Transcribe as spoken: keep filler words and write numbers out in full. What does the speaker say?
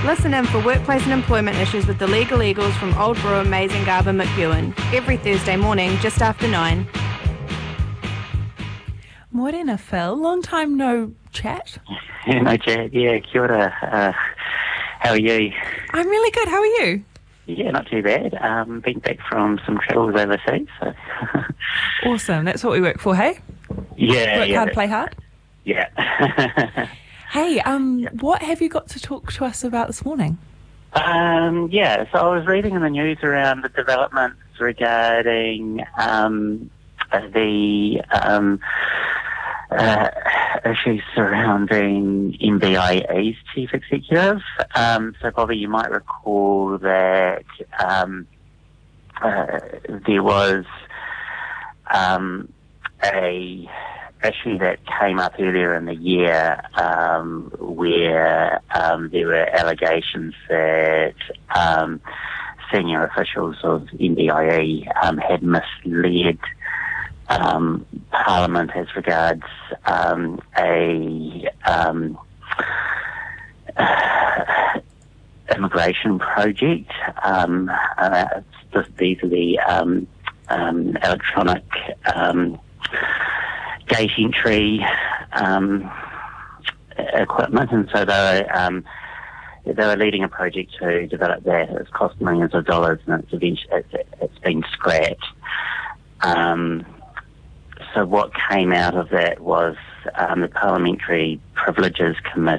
Listen in for workplace and employment issues with the Legal Eagles from Old Brewer, Mazengarb and McEwen every Thursday morning just after nine. Morena, Phil. Long time no chat. Yeah, no chat. Yeah, kia ora. Uh, how are you? I'm really good. How are you? Yeah, not too bad. Um, been back from some travels overseas. So. Awesome. That's what we work for, hey? Yeah, Work yeah. hard, play hard? Yeah. Hey, um, Yep. what have you got to talk to us about this morning? Um, yeah, so I was reading in the news around the developments regarding um, the um, uh, issues surrounding M B I E's chief executive. Um, so probably you might recall that um, uh, there was um, a issue that came up earlier in the year um, where um, there were allegations that um, senior officials of M B I E um, had misled um, Parliament as regards um, a um, uh, immigration project. Um, uh, these are the um, um, electronic um, gate entry um, equipment, and so they were, um, they were leading a project to develop that. It's cost millions of dollars, and it's eventually it's, it's been scrapped. Um, so what came out of that was um, the Parliamentary Privileges Committee